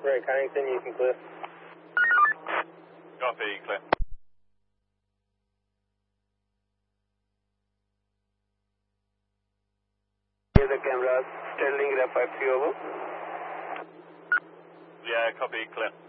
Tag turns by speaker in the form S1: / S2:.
S1: Right, Connington, you can clear.
S2: Copy, clear.
S1: Here's the cameras, Sterling Graph 53 over.
S2: Yeah, copy, clear.